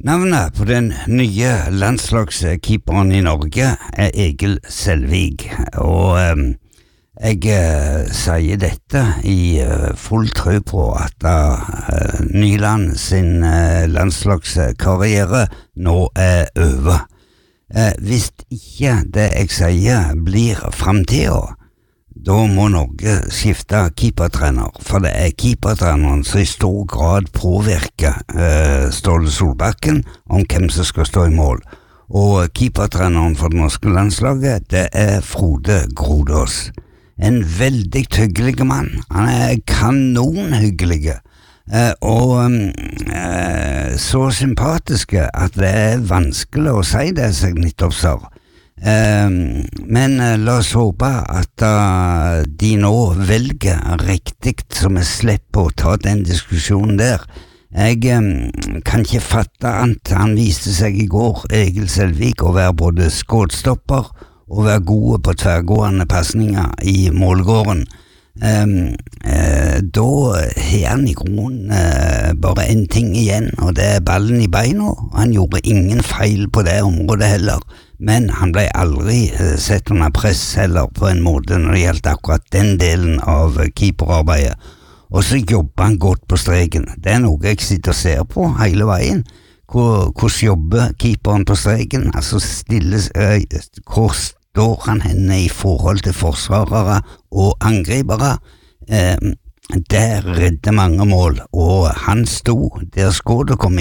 Navnet på den nye landslagskeeperen i Norge Egil Selvig, og jeg sier dette i full tro på at Nyland sin landslagskarriere nå over. Hvis ikke det jeg sier blir fremtiden, da må Norge skifte keepertrener, for det keepertreneren som i stor grad påvirker Ståle Solbakken om hvem som skal stå i mål. Og keepertreneren for det norske landslaget, det Frode Grodås. En veldig hyggelig mann. Han kanonhyggelig, og så sympatiske at det vanskelig å si det, som jeg nettopp sa. Men la oss håpe at de nå velger riktig, så vi slipper å ta den diskusjonen der. Jeg kan ikke fatte at han viste seg i går, Egil Selvig, å være både skådstopper og være gode på tverrgående pasninger i målgården. Da har han i grunnen bare en ting igjen, og det ballen i beina. Han gjorde ingen feil på det området heller, men han ble aldri sett under press heller på en måte når det gjaldt akkurat den delen av keeperarbeidet. Og så jobber han godt på streken. Det noe jeg sitter og ser på hele veien. Hvordan jobber keeperen på streken? Altså hvor står han henne i forhold til forsvarere og angripere? Der redde mange mål, og han sto der skåret kom